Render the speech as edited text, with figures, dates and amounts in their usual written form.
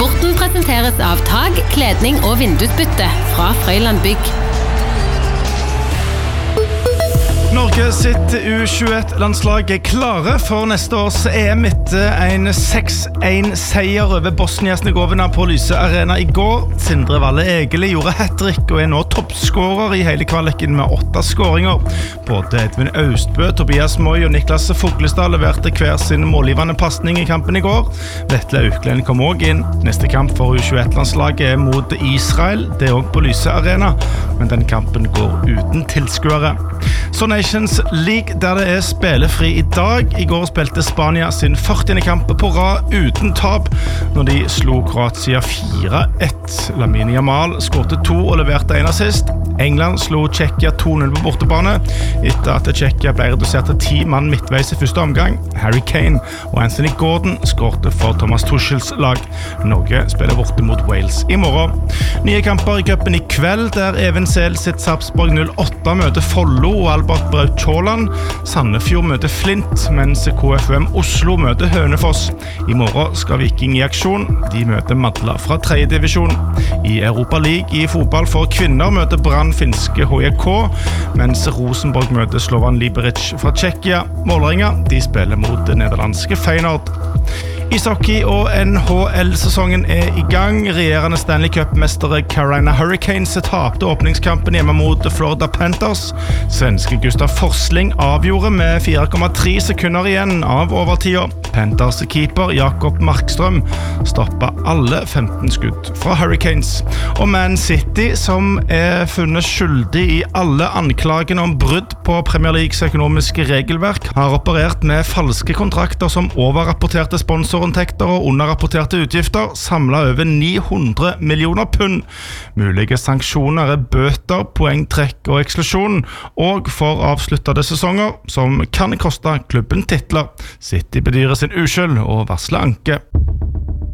Sporten presenteres av tag, kledning og vindusbytte fra Frøyland Bygg. Norge sitt U21-landslag klare for neste års EM etter en 6-1-seier over Bosnia-Hercegovina på Lyse Arena i går. Sindre Valle Egeli gjorde hat-trick og nå toppskårer i hele kvaliken med 8 skåringer. Både Edvin Austbø, Tobias Moy og Niklas Foglestad leverte hver sin målgivende passning i kampen i går. Vetle Auklend kom også inn. Neste kamp for U21-landslaget mot Israel. Det også på Lyse Arena, men den kampen går uten tilskuere. Så Nations League, der det spillefri i dag. I går spilte Spania sin 40. kamp på rad uten tap når de slo Kroatia 4-1. Lamine Yamal skårte 2 og leverte en assist. England slo Tsjekkia 2-0 på bortebane etter at Tsjekkia ble redusert til 10 mann midtveis i første omgang. Harry Kane og Anthony Gordon skårte for Thomas Tuchels lag. Norge spiller borte mot Wales i morgen. Nye kamper i cupen i kveld, der Even Sel sitt Sarpsborg 08 møter Follo og Albert Braut Haaland. Sandefjord møter Flint, mens KFUM Oslo møter Hønefoss. I morgen skal Viking i aksjon. De møter Madla fra 3. divisjon. I Europa League i fotball for kvinner møter Brann finske HJK, mens Rosenborg møter Slovan Liberec fra Tsjekkia. Vålerenga, de spiller mot det nederlandske Feyenoord. Ishockey og NHL-sesongen i gang. Regjerende Stanley Cup-mestere Carolina Hurricanes tapte åpningskampen hjemme mot Florida Panthers. Svenske Gustav Forsling avgjorde med 4,3 sekunder igjen av overtida. Panthers keeper Jakob Markström stoppet alle 15 skudd fra Hurricanes. Og Man City, som funnet skyldig i alle anklagene om brudd på Premier Leagues økonomiske regelverk, har operert med falske kontrakter som overrapporterte sponsorinntekter og underrapporterte utgifter, samlet over 900 millioner pund. Mulige sanksjoner bøter, poengtrekk og eksklusjon, og for avsluttede sesonger, som kan koste klubben titler. City bedyrer sin uskyld og varsler anke.